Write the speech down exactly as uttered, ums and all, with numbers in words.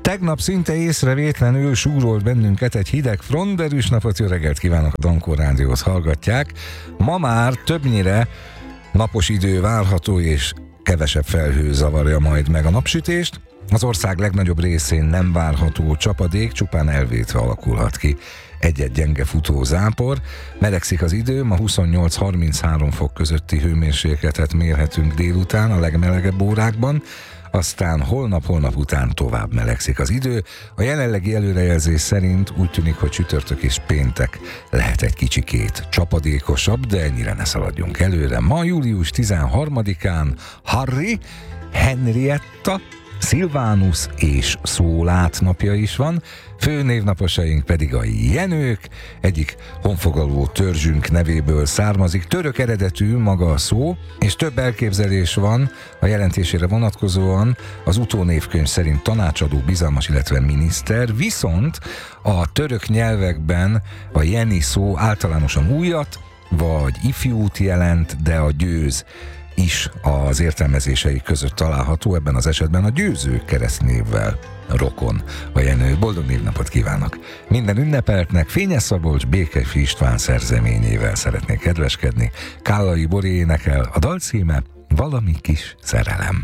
Tegnap szinte észrevétlenül súrolt bennünket egy hideg front, de erős napot, jó reggelt kívánok, a Dankor Rádiót hallgatják. Ma már többnyire napos idő várható, és kevesebb felhő zavarja majd meg a napsütést. Az ország legnagyobb részén nem várható csapadék, csupán elvétve alakulhat ki egy-egy gyenge futó zápor. Melegszik az idő, ma huszonnyolc-harminchárom fok közötti hőmérsékletet mérhetünk délután a legmelegebb órákban, aztán holnap-holnap után tovább melegszik az idő. A jelenlegi előrejelzés szerint úgy tűnik, hogy csütörtök és péntek lehet egy kicsikét csapadékosabb, de ennyire ne szaladjunk előre. Ma július tizenharmadikán Harry, Henrietta, Szilvánus és Szólát napja is van, főnévnaposaink pedig a Jenők, egyik honfoglaló törzsünk nevéből származik, török eredetű maga a szó, és több elképzelés van a jelentésére vonatkozóan, az utónévkönyv szerint tanácsadó, bizalmas, illetve miniszter, viszont a török nyelvekben a Jeni szó általánosan újat, vagy ifjút jelent, de a győz is az értelmezései között található, ebben az esetben a győző keresztnévvel rokon a Jenő. Boldog névnapot kívánok! Minden ünnepeltnek Fényes Szabolcs Békefi István szerzeményével szeretnék kedveskedni. Kállai Bori énekel, a dal címe Valami kis szerelem.